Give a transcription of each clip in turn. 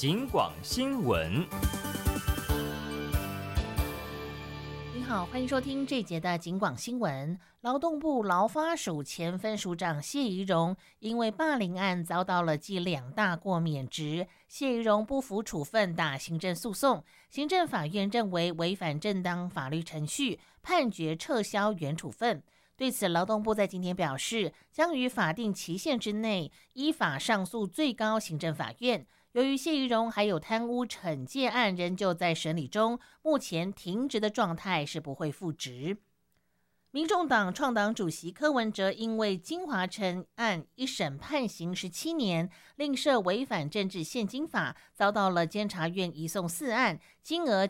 警广新闻。 您好，欢迎收听这节的警广新闻。劳动部劳发署前分署长谢宜荣因为霸凌案遭到了记2大过免职，谢宜荣不服处分，打行政诉讼。行政法院认为违反正当法律程序，判决撤销原处分。对此，劳动部在今天表示，将于法定期限之内依法上诉最高行政法院。由于谢宜荣还有贪污惩戒案仍旧在审理中，目前停职的状态是不会复职。民众党创党主席柯文哲因为金华城案一审判刑17年，另涉违反政治献金法，遭到了监察院移送4案，金额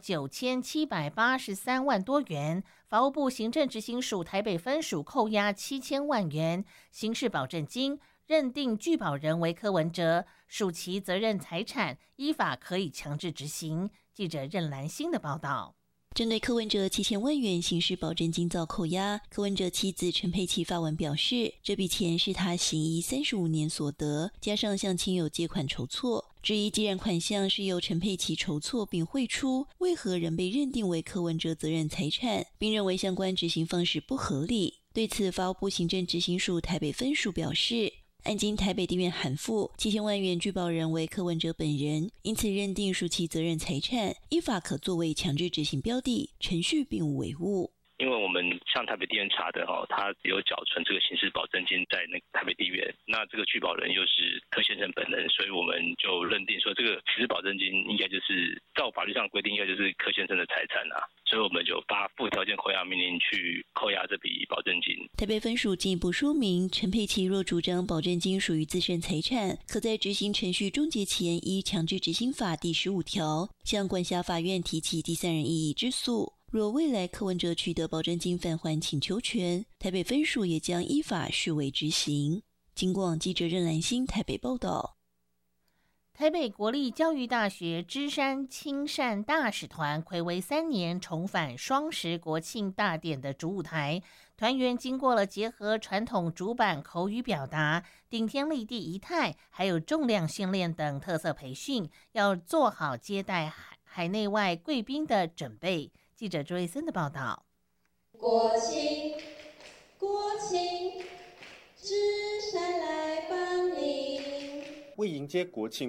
9783万多元。法务部行政执行署台北分署扣押7000万元刑事保证金，认定具保人为柯文哲，属其责任财产，依法可以强制执行。记者任兰心的报道。 针对柯文哲7000万元刑事保证金遭扣押，柯文哲妻子陈佩琪发文表示，这笔钱是他行医35年所得，加上向亲友借款筹措。质疑既然款项是由陈佩琪筹措并汇出，为何仍被认定为柯文哲责任财产，并认为相关执行方式不合理。对此，法务部行政执行署台北分署表示，案经台北地院函付7000万元具保人为柯文哲本人，因此认定属其责任财产，依法可作为强制执行标的，程序并无违误。 因为我们向台北地院查的他有缴存这个刑事保证金在那个台北地院，那这个具保人又是柯先生本人，所以我们就认定说这个刑事保证金应该就是照法律上规定应该就是柯先生的财产啊，所以我们就发附条件扣押命令去扣押这笔保证金。 台北分署进一步说明，陈佩琪若主张保证金属于自身财产，可在执行程序终结前依强制执行法第15条向管辖法院提起第三人异议之诉。若未来柯文哲取得保证金返还请求权，台北分署也将依法视为执行。警广记者任兰心台北报道。 台北国立教育大学芝山亲善大使团睽违3年重返双十国庆大典的主舞台，团员经过了结合传统主板口语表达、顶天立地仪态，还有重量训练等特色培训，要做好接待海内外贵宾的准备。记者周瑞森的报道。 国庆，国庆，芝山来帮您。 为迎接国庆